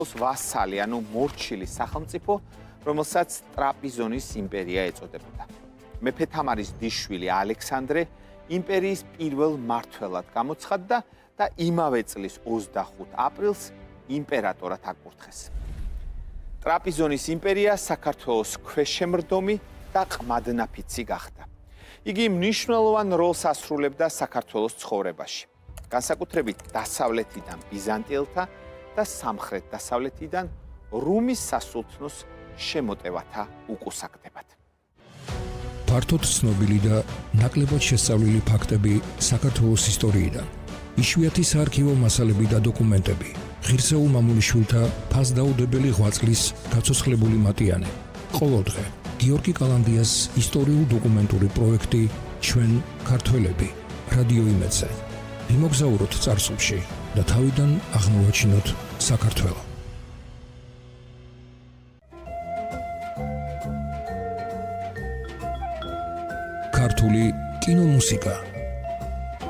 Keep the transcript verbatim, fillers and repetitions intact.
ვასალი, ანუ მორჩილი სახელმწიფო, რომელსაც ტრაპიზონის იმპერია ეწოდებოდა. მეფე თამარის დისშვილი ალექსანდრე იმპერიის პირველ მმართველად გამოცხადდა და იმავე წლის ოცდახუთ აპრილს იმპერატორად აკურთხეს. ტრაპიზონის იმპერია საქართველოს ქვეშემრდომი და ყმადნაფიცი გახდა. იგი მნიშვნელოვან როლს ასრულებდა საქართველოს ცხოვრებაში. განსაკუთრებით დასავლეთიდან ბიზანტიელთა და სამხრეთ-დასავლეთიდან რუმის სასულთნოს შემოტევათა უკუსაკდებად. ფართოდ ცნობილი და ნაკლებად შესწავლილი ფაქტები საქართველოს ისტორიიდან. იშვიათი საარქივო მასალები და დოკუმენტები. ღირსეულ მამულიშვილთა ფასდაუდებელი ღვაწლის გაცოცხლებული მატიანე. ყოველდღე გიორგი კალანდიას ისტორიულ-დოკუმენტური პროექტი ჩვენ ქართველები რადიო იმედზე. ვიმოგზაუროთ წარსულში და თავიდან აღმოვაჩინოთ საქართველო. ქართული კინომუსიკა